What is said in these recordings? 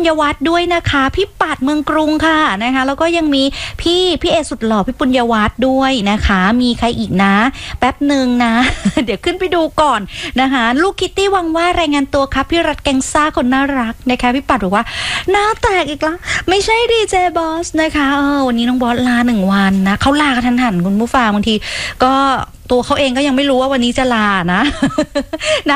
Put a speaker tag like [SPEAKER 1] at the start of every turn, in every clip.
[SPEAKER 1] ญวัฒน์ด้วยนะคะพี่ปัดเมืองกรุงค่ะนะคะแล้วก็ยังมีพี่เอสุดหล่อพี่ปุญญวัฒน์ด้วยนะคะมีใครอีกนะแป๊บหนึ่งนะ เดี๋ยวขึ้นไปดูก่อนนะคะลูกคิตตี้วังว่ารายงานตัวครับพี่รัฐแกงซ่าคนน่ารักนะคะพี่ปัดบอกว่าหน้าแตกอีกแล้วไม่ใช่ดีเจบอสนะคะวันนี้น้องบอสลา1 วันนะเขาลากระทันหันคุณผู้ฟังบางทีก็ตัวเขาเองก็ยังไม่รู้ว่าวันนี้จะลานะ นะ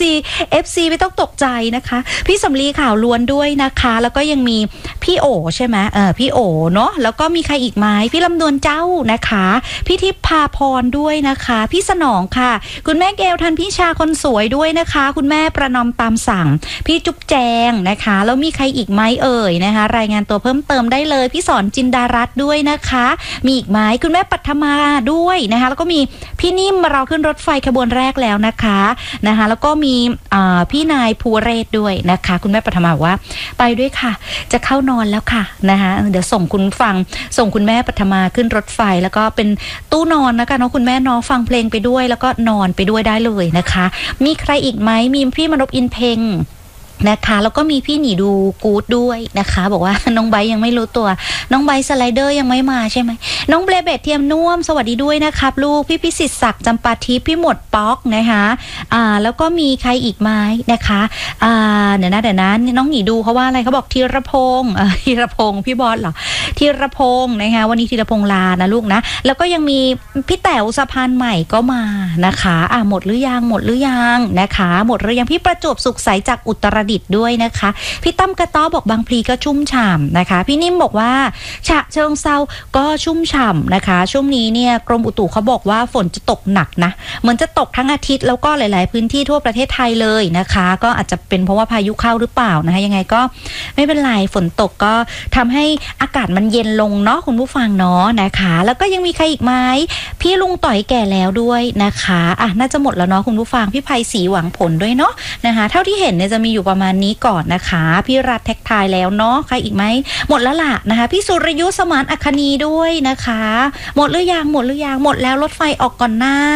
[SPEAKER 1] FC ไม่ต้องตกใจนะคะพี่สำลีข่าวล้วนด้วยนะคะแล้วก็ยังมีพี่โอใช่ไหมพี่โอเนาะแล้วก็มีใครอีกไหมพี่ลำดวนเจ้านะคะพี่ทิพพาพรด้วยนะคะพี่สนองค่ะคุณแม่เกลทันพี่ชาคนสวยด้วยนะคะคุณแม่ประนอมตามสั่งพี่จุ๊บแจงนะคะแล้วมีใครอีกไหมนะคะรายงานตัวเพิ่มเติมได้เลยพี่สอนจินดารัตน์ด้วยนะคะมีอีกไหมคุณแม่ปัทมาด้วยนะคะแล้วก็มีพี่นิ่มเราขึ้นรถไฟขบวนแรกแล้วนะคะแล้วก็มีพี่นายภูเรศด้วยนะคะคุณแม่ปฐมาบอกว่าไปด้วยค่ะจะเข้านอนแล้วค่ะนะคะเดี๋ยวส่งคุณแม่ปฐมาขึ้นรถไฟแล้วก็เป็นตู้นอนนะคะเนาะคุณแม่เนาะฟังเพลงไปด้วยแล้วก็นอนไปด้วยได้เลยนะคะมีใครอีกไหมมีพี่มนพอินเพ็งนะคะแล้วก็มีพี่หนีดูกู๊ดด้วยนะคะบอกว่าน้องไบยังไม่รู้ตัวน้องไบสไลเดอร์ยังไม่มาใช่ไหมน้องเบลเบตเทียมน่วมสวัสดีด้วยนะครับลูกพี่พิสิทธิ์ศักดิ์จำปาทิพย์พี่หมวดป๊อกนะคะแล้วก็มีใครอีกไหมนะคะเดี๋ยวนะน้องหนีดูเขาว่าอะไรเขาบอกธีรพงษ์พี่บอสเหรอธีรพงษ์นะคะวันนี้ธีรพงษ์ลานะลูกนะแล้วก็ยังมีพี่แต๋วสะพานใหม่ก็มานะคะหมดหรือยังนะคะหมดหรือยังพี่ประจวบสุขใสจากอุตรดิตถ์ด้วยนะคะพี่ตั้มกระต้อบอกบางพลีก็ชุ่มฉ่ำนะคะพี่นิ่มบอกว่าฉะเชิงเซาก็ชุ่มฉ่ำนะคะช่วงนี้เนี่ยกรมอุตุเขาบอกว่าฝนจะตกหนักนะเหมือนจะตกทั้งอาทิตย์แล้วก็หลายๆพื้นที่ทั่วประเทศไทยเลยนะคะก็อาจจะเป็นเพราะว่าพายุเข้าหรือเปล่านะคะยังไงก็ไม่เป็นไรฝนตกก็ทำให้อากาศมันเย็นลงเนาะคุณผู้ฟังเนาะนะคะแล้วก็ยังมีใครอีกไหมพี่ลุงต่อยแก่แล้วด้วยนะคะน่าจะหมดแล้วเนาะคุณผู้ฟังพี่ไพศรีหวังผลด้วยเนาะนะคะเท่าที่เห็นเนี่ยจะมีอยู่ประมาณนี้ก่อนนะคะพี่รัฐแท็กทายแล้วเนาะใครอีกไหมหมดแล้วล่ะนะคะพี่สุรยุทธสมานอัคนีด้วยนะคะหมดหรือยังหมดแล้วรถไฟออกก่อนหน้า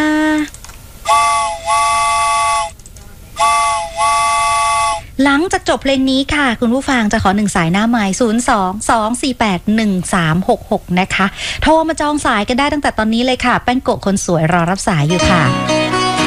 [SPEAKER 1] หลังจากจบเพลงนี้ค่ะคุณผู้ฟังจะขอ1 สายหน้าใหม่02-248-1366นะคะโทรมาจองสายกันได้ตั้งแต่ตอนนี้เลยค่ะแป้งโกะคนสวยรอรับสายอยู่ค่ะ